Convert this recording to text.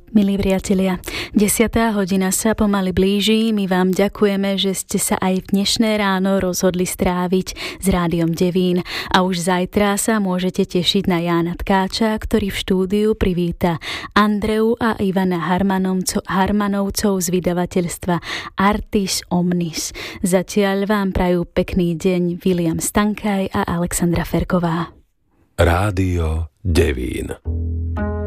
Milí priatelia, 10. hodina sa pomaly blíži. My vám ďakujeme, že ste sa aj v dnešné ráno rozhodli stráviť s Rádiom Devín. A už zajtra sa môžete tešiť na Jána Tkáča, ktorý v štúdiu privíta Andreu a Ivana Harmanovcov z vydavateľstva Artis Omnis. Zatiaľ vám prajú pekný deň William Stankaj a Alexandra Ferková. Rádio Devín.